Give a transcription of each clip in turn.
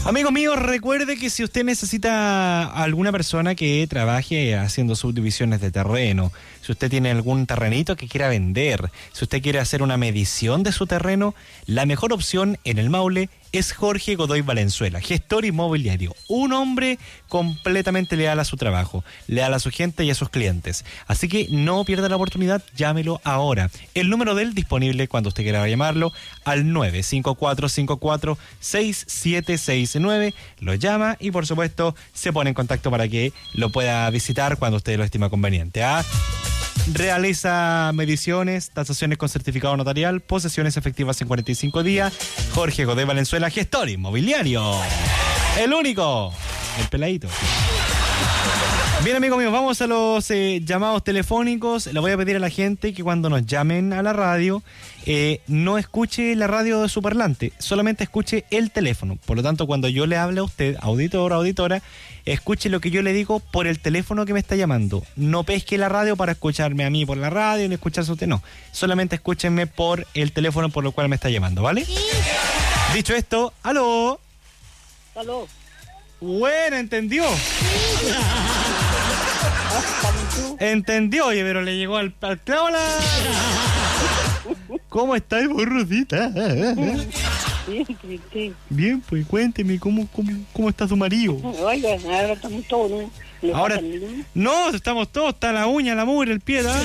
Amigo mío, recuerde que si usted necesita alguna persona que trabaje haciendo subdivisiones de terreno, si usted tiene algún terrenito que quiera vender, si usted quiere hacer una medición de su terreno, la mejor opción en el Maule es Jorge Godoy Valenzuela, gestor inmobiliario. Un hombre completamente leal a su trabajo, leal a su gente y a sus clientes. Así que no pierda la oportunidad, llámelo ahora. El número de él disponible cuando usted quiera llamarlo al 954-54-6769. Lo llama y por supuesto se pone en contacto para que lo pueda visitar cuando usted lo estima conveniente. Realiza mediciones, tasaciones con certificado notarial, posesiones efectivas en 45 días. Jorge Godoy Valenzuela, gestor inmobiliario. El único. El peladito. Bien, amigos míos, vamos a los llamados telefónicos. Le voy a pedir a la gente que cuando nos llamen a la radio, no escuche la radio de su parlante, solamente escuche el teléfono. Por lo tanto, cuando yo le hable a usted, auditor o auditora, escuche lo que yo le digo por el teléfono que me está llamando. No pesque la radio para escucharme a mí por la radio ni escucharse a usted, no. Solamente escúchenme por el teléfono por el cual me está llamando, ¿vale? Sí. Dicho esto, ¡aló! ¡Aló! Bueno, ¿entendió? Sí. Entendió, oye, pero le llegó al clavo la... ¿Cómo estáis, Rosita? Bien. Bien, pues cuénteme, ¿cómo está su marido? Oiga, ahora estamos todos, ¿no? Ahora, no, estamos todos, está la uña, la mugre, el pie, ¿no?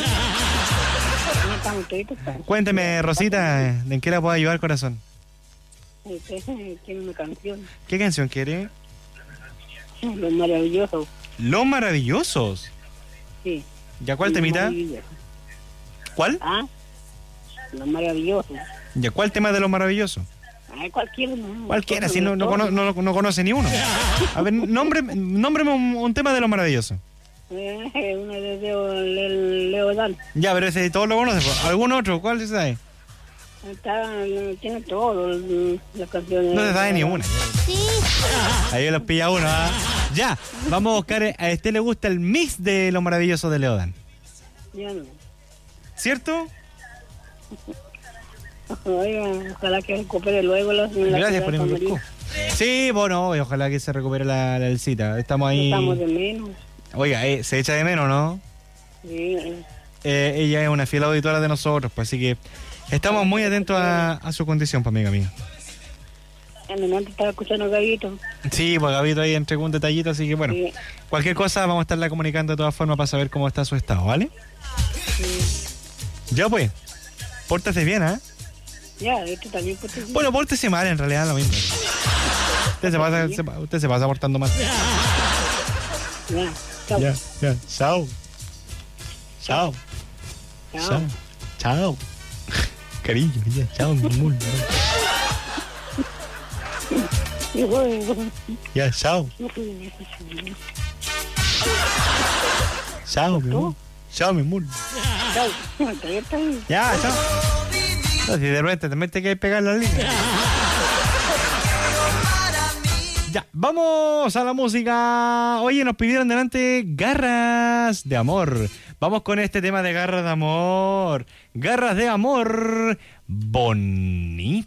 Cuénteme, Rosita, ¿en qué la puedo ayudar, corazón? Tiene una canción. ¿Qué canción quiere? Los Maravillosos. ¿Los Maravillosos? Sí. ¿Ya cuál temita? ¿Cuál? Los Maravillosos. ¿Ya cuál tema de Los Maravillosos? Cualquiera. Cualquiera, si no conoce ni uno. A ver, nómbreme un tema de Los Maravillosos. Uno de Leodán. Ya, pero ese todos lo conocen. ¿Algún otro? ¿Cuál se sabe? Tiene todo las canciones. No se sabe ni una. Sí. Ahí los pilla uno, ¿ah? Ya, vamos a buscar. A este le gusta el mix de Los Maravillosos de Leodán. Ya no. ¿Cierto? Oiga, ojalá que recupere luego la Gracias por invitarme. Sí, bueno, ojalá que se recupere la Elcita. Estamos ahí. Estamos de menos. Oiga, se echa de menos, ¿no? Sí. Ella es una fiel auditora de nosotros, pues así que estamos muy atentos a su condición, pues, amiga mía. Antes estaba escuchando a Gabito. Sí, pues Gabito ahí entregó un detallito, así que bueno, sí. Cualquier cosa vamos a estarla comunicando de todas formas para saber cómo está su estado, ¿vale? Sí. Ya pues, pórtese bien, ¿eh? Ya, esto también pórtese bien. Bueno, pórtese mal, en realidad lo mismo. Usted se pasa portando mal. Ya, chao. Ya, chao. Chao. Chao. Chao. Cariño, ya, chao, mi amor. Ya, chao. Chao, mi amor. Chao, mi amor. Chao. Ya, chao. No, si de repente también te quieres pegar la línea. Ya, vamos a la música. Oye, nos pidieron delante Garras de Amor. Vamos con este tema de Garras de Amor. Garras de Amor. Bonito.